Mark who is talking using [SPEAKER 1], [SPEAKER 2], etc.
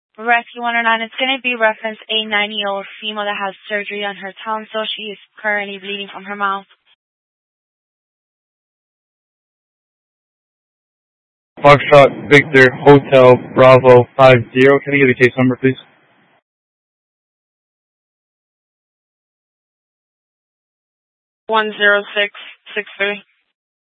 [SPEAKER 1] Rescue 109, it's going to be reference a 90-year-old female that has surgery on her tonsil. She is currently bleeding from her mouth.
[SPEAKER 2] Foxtrot Victor Hotel Bravo 50. Can I get a case number, please?
[SPEAKER 1] 10663.